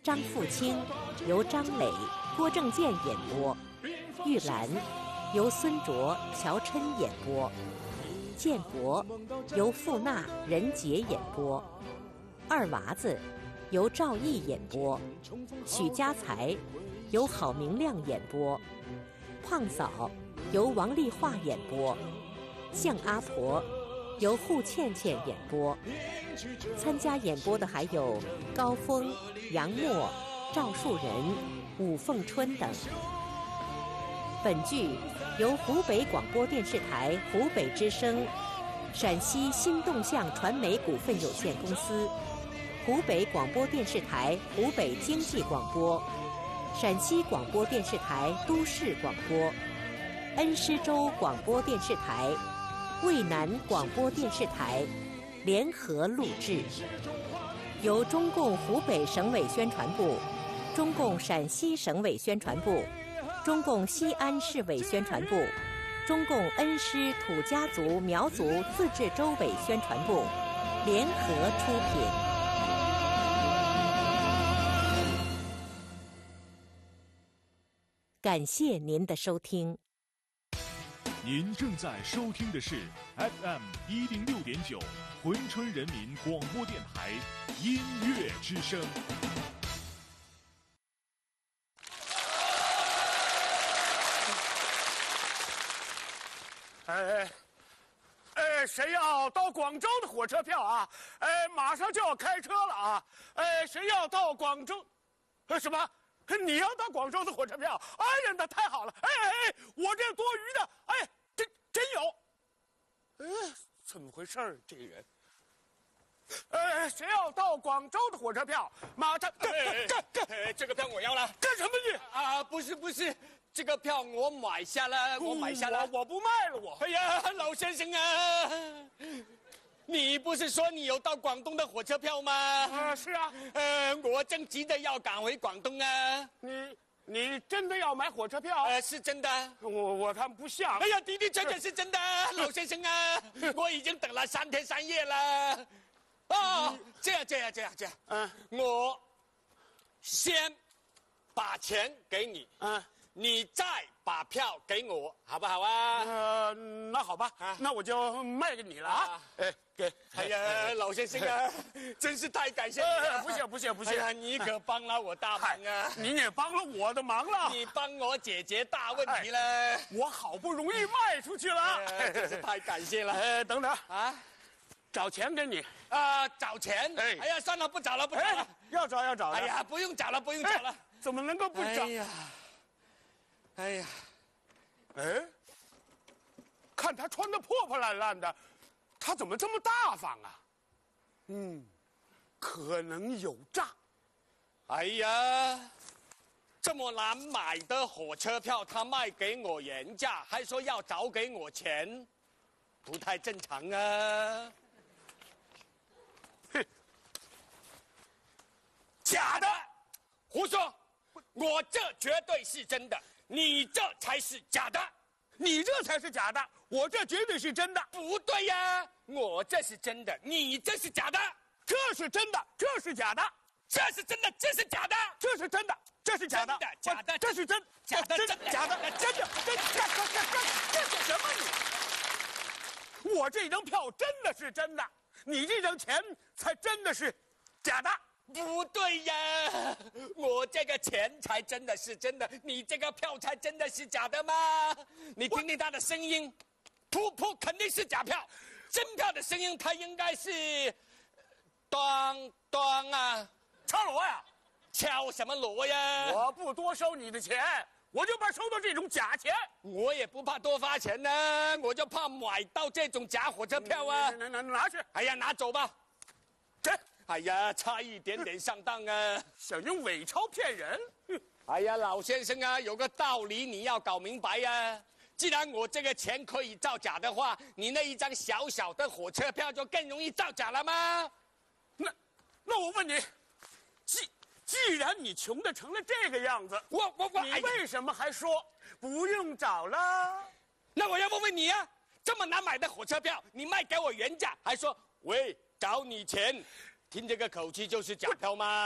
张富清由张磊、郭正健演播，玉兰由孙卓、乔琛演播，建国由傅娜、任杰演播，二娃子由赵毅演播，许家才由郝明亮演播，胖嫂由王丽华演播，向阿婆由户倩倩演播。参加演播的还有高峰、杨默、赵树人、武凤春等。本剧由湖北广播电视台湖北之声、陕西新动向传媒股份有限公司、湖北广播电视台湖北经济广播、陕西广播电视台都市广播、恩施州广播电视台、渭南广播电视台联合录制，由中共湖北省委宣传部、中共陕西省委宣传部、中共西安市委宣传部、中共恩施土家族苗族自治州委宣传部联合出品。感谢您的收听。 您正在收听的是 FM106.9珲春人民广播电台音乐之声。 谁要到广州的火车票啊？马上就要开车了啊！谁要到广州？什么？你要到广州的火车票？哎呀，那太好了！我这多余的，真有。怎么回事这个人？谁要到广州的火车票？马上这个票我要了。 干什么你？ 啊，不是，这个票我买下了，我不卖了我。 哎呀，老先生啊，你不是说你有到广东的火车票吗？ 是啊。 我正急着要赶回广东啊。 你真的要买火车票？ 是真的。 我看不像。 哎呀，的确是真的，老先生啊，我已经等了3天3夜了。哦，这样，我先把钱给你，你再把票给我，好不好啊？ 那好吧，那我就卖给你了啊！给。 哎呀，老先生啊，真是太感谢你了！ 不谢。 哎呀，你可帮了我大忙啊！ 你也帮了我的忙了， 你帮我解决大问题了。 我好不容易卖出去了， 真是太感谢了。 等等啊，找钱给你啊！找钱？哎呀，算了，不找了。 要找。 哎呀，不用找了。 怎么能够不找？ 哎呀， 看他穿得破破烂烂的，他怎么这么大方啊？可能有诈。 哎呀，这么难买的火车票，他卖给我原价，还说要找给我钱，不太正常啊！假的，胡说！我这绝对是真的，你这才是假的。 你这才是假的，我这绝对是真的。 不对呀，我这是真的，你这是假的。 这是真的，这是假的。 这是真的，这是假的。 这是真的，这是假的。 假的， 这是真， 假的， 假的，真的，这是什么你？我这张票真的是真的，你这张钱才真的是假的。 不对呀，我这个钱才真的是真的，你这个票才真的是假的吗？你听听他的声音，噗，肯定是假票。真票的声音，它应该是当啊， 敲锣呀？ 敲什么锣呀？ 我不多收你的钱，我就怕收到这种假钱。 我也不怕多花钱呢，我就怕买到这种假火车票啊！ 拿去！ 哎呀，拿走吧。 这。 哎呀，差一点点上当啊！ 想用伪钞骗人？ 哎呀，老先生啊，有个道理你要搞明白呀。既然我这个钱可以造假的话，你那一张小小的火车票就更容易造假了吗？ 那我问你，既然你穷的成了这个样子，你为什么还说不用找了？ 那我要问问你啊，这么难买的火车票，你卖给我原价，还说喂找你钱，听这个口气就是假票吗？